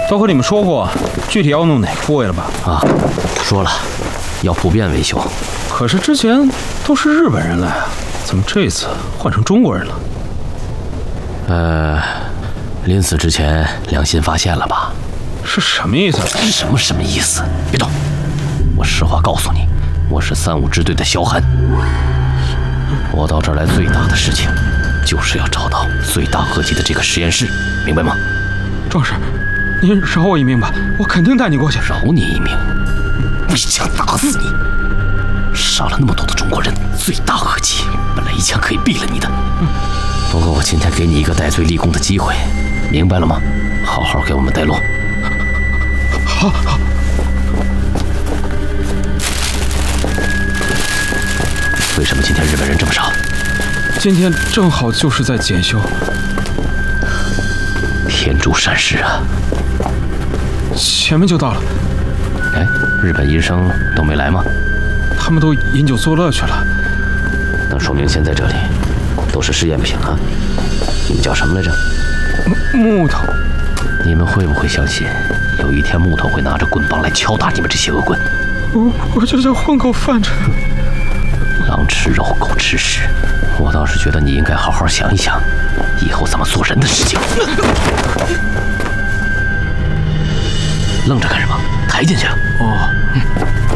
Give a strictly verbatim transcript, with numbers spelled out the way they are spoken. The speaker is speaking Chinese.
都和你们说过，具体要弄哪个部位了吧？ 啊，说了，要普遍维修。 可是之前都是日本人来啊，怎么这次换成中国人了？ 呃，临死之前良心发现了吧？ 是什么意思？ 什么什么意思？别动！我实话告诉你，我是三五支队的小韩。我到这儿来最大的事情，就是要找到最大合集的这个实验室，明白吗？ 壮士，您饶我一命吧，我肯定带你过去。 饶你一命？我一枪打死你！杀了那么多的中国人，最大合集本来一枪可以毙了你的。嗯、不过我今天给你一个戴罪立功的机会，明白了吗？好好给我们带路。 好，好。 为什么今天日本人这么少？ 今天正好就是在检修。 天助善事啊！ 前面就到了。 哎，日本医生都没来吗？ 他们都饮酒作乐去了。 那说明现在这里都是试验品啊。你们叫什么来着？ 木头。 你们会不会相信，有一天木头会拿着棍棒来敲打你们这些恶棍？ 我我就叫混口饭吃。 狼吃肉，狗吃屎。我倒是觉得你应该好好想一想，以后怎么做人的事情。愣着干什么？抬进去啊！ 哦。嗯